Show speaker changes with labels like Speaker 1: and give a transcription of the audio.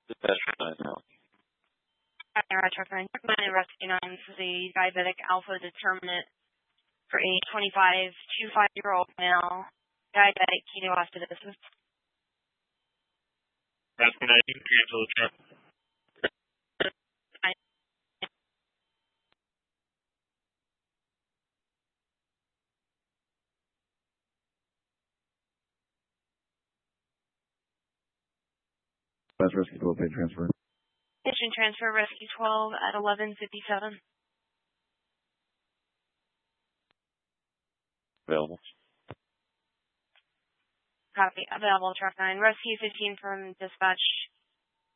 Speaker 1: Dispatch 9 now.
Speaker 2: Truck 9, Rescue 9, this is a diabetic alpha determinant for a 25-year-old male, diabetic ketoacidosis.
Speaker 3: Rescue 9, you can cancel the truck.
Speaker 4: That's Rescue 12, pay transfer.
Speaker 2: Mission transfer, Rescue 12 at 11:57.
Speaker 1: Available.
Speaker 2: Copy. Available, Truck 9. Rescue 15 from dispatch